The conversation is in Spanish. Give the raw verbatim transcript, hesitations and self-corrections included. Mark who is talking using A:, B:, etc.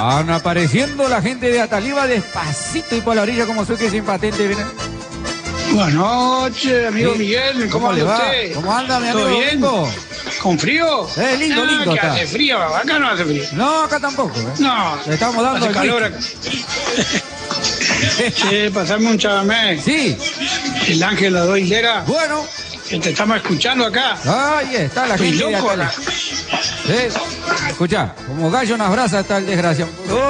A: Van apareciendo la gente de Ataliva despacito y por la orilla como soy que sin patente. Viene.
B: Buenas noches, amigo
A: Sí.
B: Miguel. ¿Cómo,
A: ¿Cómo le
B: anda
A: va?
B: usted?
A: ¿Cómo anda, mi
B: ¿Todo
A: amigo
B: bien?
A: Domingo?
B: ¿Con frío?
A: Eh, lindo,
B: Ah,
A: lindo
B: que
A: está.
B: hace frío, acá no hace frío.
A: No, acá tampoco. ¿eh?
B: No,
A: Le estamos dando
B: hace
A: el
B: calor acá. Che, pasarme un chamamé.
A: Sí,
B: El ángel de la dos hileras,
A: bueno,
B: que te estamos escuchando acá.
A: ahí está la
B: Estoy
A: gente de
B: loco
A: Ataliva.
B: acá.
A: Sí. Escucha, como gallo en las brasas está el desgraciado.